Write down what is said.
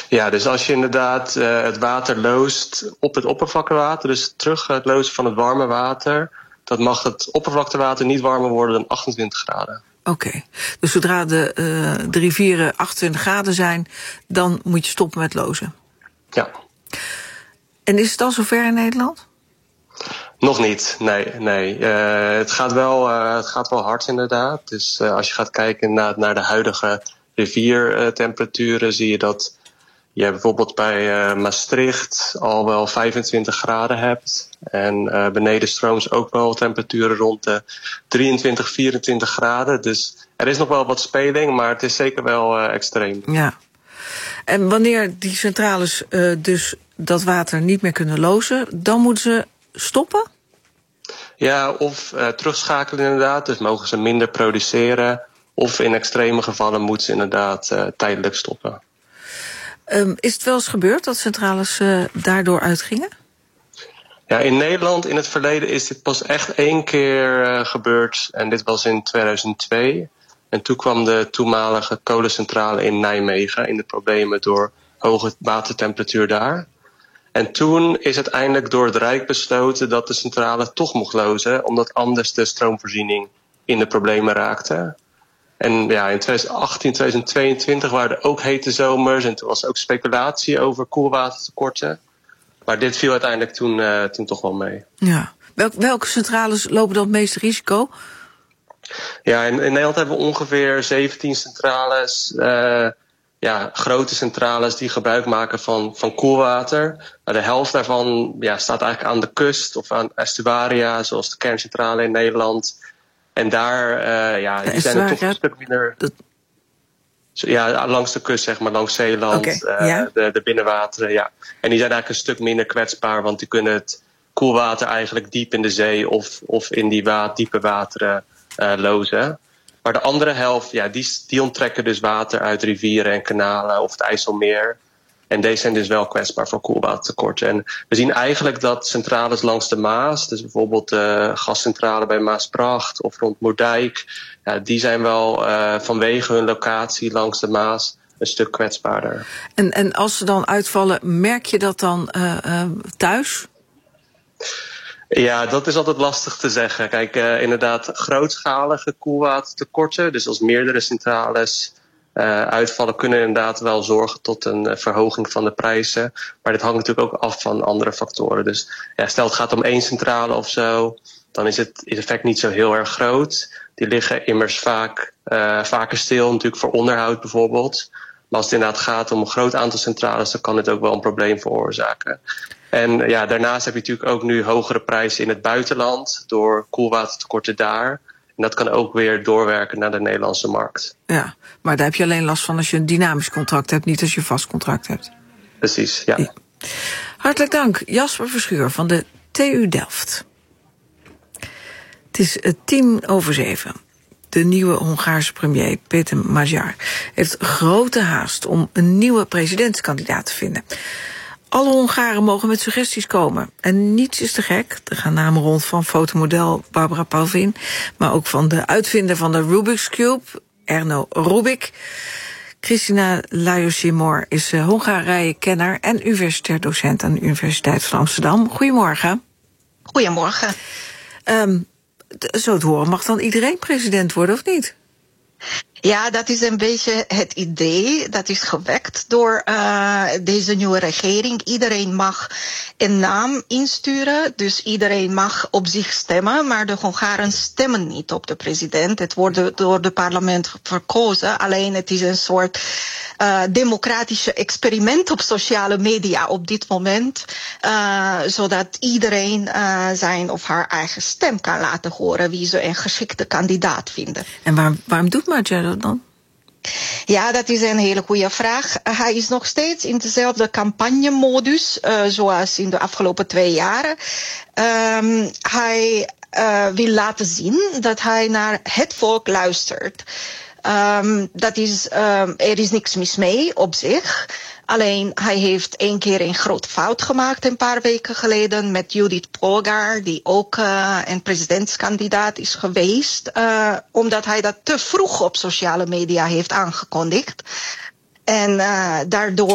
Ja, dus als je inderdaad het water loost op het oppervlaktewater, dus terug het lozen van het warme water, dan mag het oppervlaktewater niet warmer worden dan 28 graden. Oké. Dus zodra de rivieren 28 graden zijn, dan moet je stoppen met lozen? Ja. En is het al zover in Nederland? Nog niet, nee. Het gaat wel hard inderdaad. Dus als je gaat kijken naar de huidige riviertemperaturen, zie je dat je bijvoorbeeld bij Maastricht al wel 25 graden hebt. En benedenstrooms ook wel temperaturen rond de 23, 24 graden. Dus er is nog wel wat speling, maar het is zeker wel extreem. Ja. En wanneer die centrales dus dat water niet meer kunnen lozen, dan moeten ze stoppen? Ja, of terugschakelen inderdaad. Dus mogen ze minder produceren. Of in extreme gevallen moeten ze inderdaad tijdelijk stoppen. Is het wel eens gebeurd dat centrales daardoor uitgingen? Ja, in Nederland in het verleden is dit pas echt 1 keer gebeurd. En dit was in 2002. En toen kwam de toenmalige kolencentrale in Nijmegen in de problemen door hoge watertemperatuur daar. En toen is uiteindelijk door het Rijk besloten dat de centrale toch mocht lozen, omdat anders de stroomvoorziening in de problemen raakte. En ja, in 2018, 2022 waren er ook hete zomers en toen was er ook speculatie over koelwatertekorten. Maar dit viel uiteindelijk toen toch wel mee. Ja. Welke centrales lopen dan het meeste risico? Ja, in Nederland hebben we ongeveer 17 centrales. Grote centrales die gebruik maken van koelwater. De helft daarvan staat eigenlijk aan de kust of aan estuaria, zoals de kerncentrale in Nederland. En daar die zijn er toch een stuk minder. Ja, langs de kust, zeg maar, langs Zeeland, de binnenwateren. Ja. En die zijn eigenlijk een stuk minder kwetsbaar, want die kunnen het koelwater eigenlijk diep in de zee of in die diepe wateren lozen. Maar de andere helft, die onttrekken dus water uit rivieren en kanalen of het IJsselmeer. En deze zijn dus wel kwetsbaar voor koelwatertekorten. En we zien eigenlijk dat centrales langs de Maas, dus bijvoorbeeld de gascentrale bij Maasbracht of rond Moerdijk, die zijn wel vanwege hun locatie langs de Maas een stuk kwetsbaarder. En als ze dan uitvallen, merk je dat dan thuis? Ja, dat is altijd lastig te zeggen. Kijk, inderdaad grootschalige koelwatertekorten, dus als meerdere centrales uitvallen, kunnen inderdaad wel zorgen tot een verhoging van de prijzen. Maar dit hangt natuurlijk ook af van andere factoren. Dus stel het gaat om 1 centrale of zo, dan is het effect niet zo heel erg groot. Die liggen immers vaker stil, natuurlijk voor onderhoud bijvoorbeeld. Maar als het inderdaad gaat om een groot aantal centrales, dan kan dit ook wel een probleem veroorzaken. En daarnaast heb je natuurlijk ook nu hogere prijzen in het buitenland door koelwatertekorten daar. En dat kan ook weer doorwerken naar de Nederlandse markt. Ja, maar daar heb je alleen last van als je een dynamisch contract hebt, niet als je een vast contract hebt. Precies, ja. Hartelijk dank, Jasper Verschuur van de TU Delft. Het is 6:10. De nieuwe Hongaarse premier Péter Magyar heeft grote haast om een nieuwe presidentskandidaat te vinden. Alle Hongaren mogen met suggesties komen. En niets is te gek. Er gaan namen rond van fotomodel Barbara Palvin, maar ook van de uitvinder van de Rubik's Cube, Erno Rubik. Christina Lajos-Simor is Hongarije-kenner en universitair docent aan de Universiteit van Amsterdam. Goedemorgen. Goedemorgen. Zo te horen, mag dan iedereen president worden of niet? Ja, dat is een beetje het idee dat is gewekt door deze nieuwe regering. Iedereen mag een naam insturen, dus iedereen mag op zich stemmen, maar de Hongaren stemmen niet op de president. Het wordt door het parlement verkozen, alleen het is een soort democratische experiment op sociale media op dit moment, zodat iedereen zijn of haar eigen stem kan laten horen wie ze een geschikte kandidaat vinden. En waarom doet Magyar dat dan? Ja, dat is een hele goede vraag. Hij is nog steeds in dezelfde campagnemodus zoals in de afgelopen 2 jaren. Hij wil laten zien dat hij naar het volk luistert. Er is niks mis mee op zich. Alleen hij heeft 1 keer een grote fout gemaakt een paar weken geleden met Judith Polgar, die ook een presidentskandidaat is geweest, omdat hij dat te vroeg op sociale media heeft aangekondigd. En daardoor